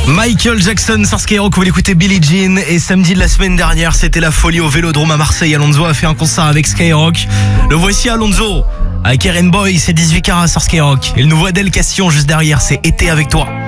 Michael Jackson sur Skyrock, vous l'écoutez Billie Jean. Et samedi de la semaine dernière, c'était la folie au Vélodrome à Marseille. Alonso a fait un concert avec Skyrock. Le voici Alonso avec Eren Boy, c'est 18 carats sur Skyrock. Et le nouveau Adèle Castillon juste derrière, c'est Été avec toi.